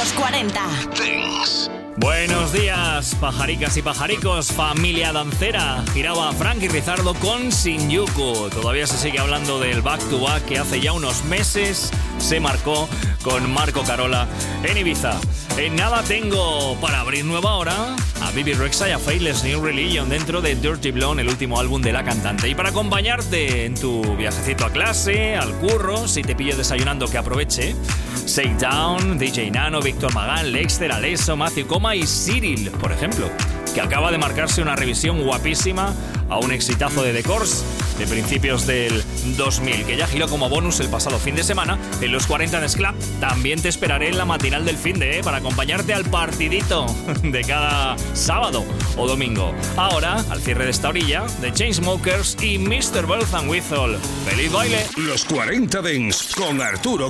Los 40 Dance. Buenos días, pajaricas y pajaricos, familia dancera. Giraba Frankie Rizardo con Shinjuku. Todavía se sigue hablando del back to back que hace ya unos meses se marcó con Marco Carola en Ibiza. En nada tengo para abrir nueva hora a Bibi Rexha y a Faithless New Religion dentro de Dirty Blonde, el último álbum de la cantante. Y para acompañarte en tu viajecito a clase, al curro, si te pillo desayunando, que aproveche, Shakedown, DJ Nano, Víctor Magán, Lexter, Alesso, Matthew Coma y Cyril, por ejemplo, que acaba de marcarse una revisión guapísima a un exitazo de The Course de principios del 2000, que ya giró como bonus el pasado fin de semana en los 40 Dance Club. También te esperaré en la matinal del finde, para acompañarte al partidito de cada sábado o domingo. Ahora, al cierre de esta orilla, The Chainsmokers y Mr. Bells and Whistle. ¡Feliz baile! Los 40 Dance con Arturo